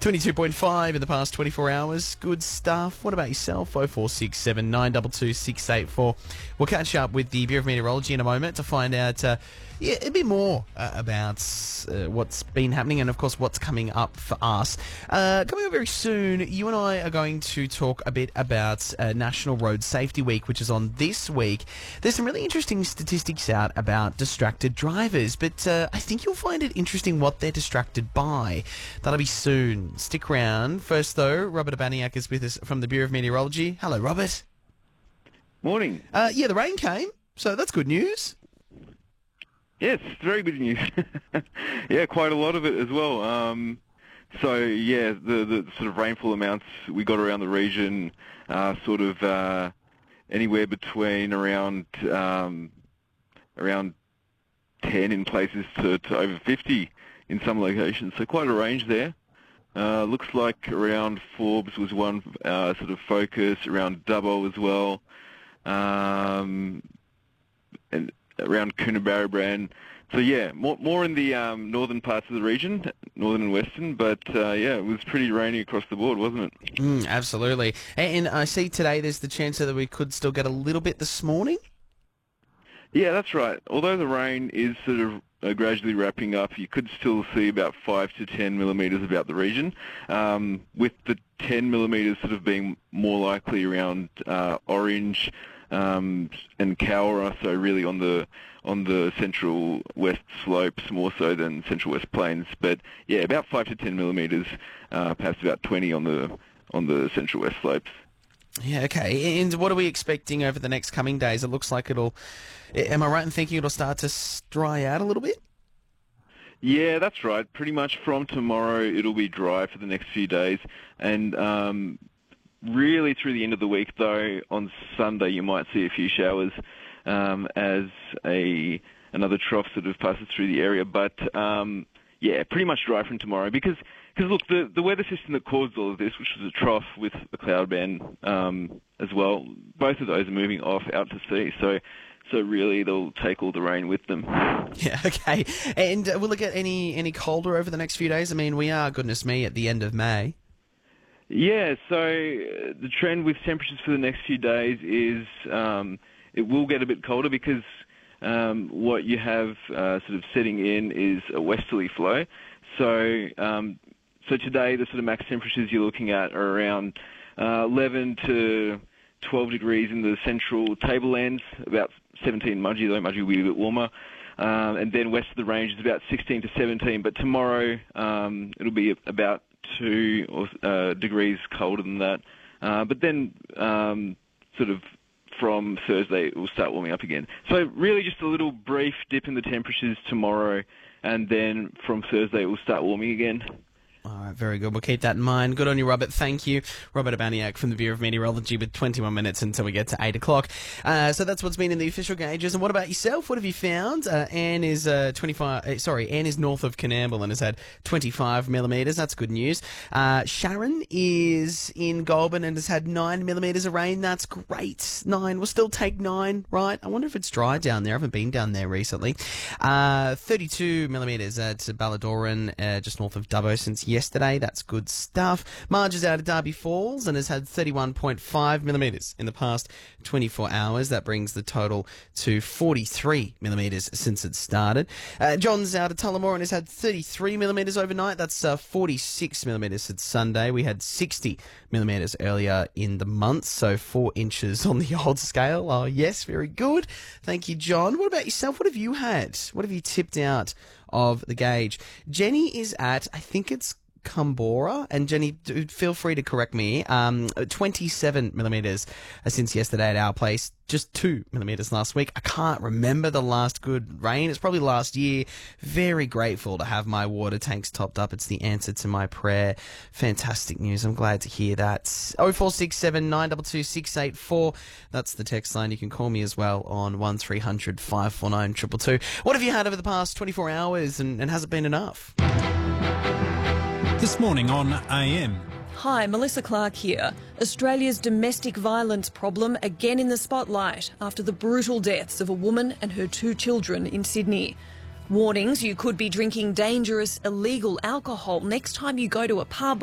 22.5 in the past 24 hours. Good stuff. What about yourself? 0467 922 684. We'll catch up with the Bureau of Meteorology in a moment to find out a bit more about what's been happening and, of course, what's coming up for us. Coming up very soon, you and I are going to talk a bit about National Road Safety Week, which is on this week. There's some really interesting statistics out about distracted drivers, but I think you'll find it interesting what they're distracted by. That'll be soon. Stick around. First, though, Robert Abaniak is with us from the Bureau of Meteorology. Hello, Robert. Morning. The rain came, so that's good news. Yes, very good news. Yeah, quite a lot of it as well. The sort of rainfall amounts we got around the region anywhere between around 10 in places to over 50 in some locations. So quite a range there. Looks like around Forbes was one sort of focus, around Dubbo as well, and around Coonabarabran. So yeah, more in the northern parts of the region, northern and western, but it was pretty rainy across the board, wasn't it? Absolutely. And I see today there's the chance that we could still get a little bit this morning? Yeah, that's right. Although the rain is sort of gradually wrapping up, you could still see about 5 to 10 millimetres about the region, with the 10 millimetres sort of being more likely around Orange and Cowra, so really on the central west slopes more so than central west plains. But yeah, about 5 to 10 millimetres, perhaps about 20 on the central west slopes. Yeah, okay. And what are we expecting over the next coming days? It looks like am I right in thinking it'll start to dry out a little bit? Yeah, that's right. Pretty much from tomorrow it'll be dry for the next few days, and really through the end of the week, though, on Sunday you might see a few showers as another trough sort of passes through the area. But pretty much dry from tomorrow because look, the weather system that caused all of this, which was a trough with a cloud band as well, both of those are moving off out to sea. So really they'll take all the rain with them. Yeah, okay. And will it get any colder over the next few days? I mean, we are, goodness me, at the end of May. Yeah, so the trend with temperatures for the next few days is it will get a bit colder because what you have sort of setting in is a westerly flow. So today the sort of max temperatures you're looking at are around 11 to 12 degrees in the central tablelands, about 17 Mudgee, though Mudgee will be a bit warmer. And then west of the range is about 16 to 17. But tomorrow it'll be about 2 degrees colder than that. But then sort of from Thursday it will start warming up again. So really just a little brief dip in the temperatures tomorrow, and then from Thursday it will start warming again. All right, very good. We'll keep that in mind. Good on you, Robert. Thank you. Robert Abaniak from the Bureau of Meteorology with 21 minutes until we get to 8 o'clock. So that's what's been in the official gauges. And what about yourself? What have you found? Anne is Anne is north of Coonamble and has had 25 millimetres. That's good news. Sharon is in Goulburn and has had 9 millimetres of rain. That's great. 9. We'll still take 9, right? I wonder if it's dry down there. I haven't been down there recently. 32 millimetres at Balladoran, just north of Dubbo since yesterday. That's good stuff. Marge is out of Derby Falls and has had 31.5 millimetres in the past 24 hours. That brings the total to 43 millimetres since it started. John's out of Tullamore and has had 33 millimetres overnight. That's 46 millimetres since Sunday. We had 60 millimetres earlier in the month, so 4 inches on the old scale. Oh, yes, very good. Thank you, John. What about yourself? What have you had? What have you tipped out of the gauge? Jenny is at, I think it's Cumbora, and Jenny, feel free to correct me, 27 millimetres since yesterday at our place, just 2 millimetres last week. I can't remember the last good rain. It's probably last year. Very grateful to have my water tanks topped up. It's the answer to my prayer. Fantastic news. I'm glad to hear that. 0467 922 684. That's the text line. You can call me as well on 1300 549 222. What have you had over the past 24 hours and has it been enough? This morning on AM. Hi, Melissa Clark here. Australia's domestic violence problem again in the spotlight after the brutal deaths of a woman and her 2 children in Sydney. Warnings you could be drinking dangerous, illegal alcohol next time you go to a pub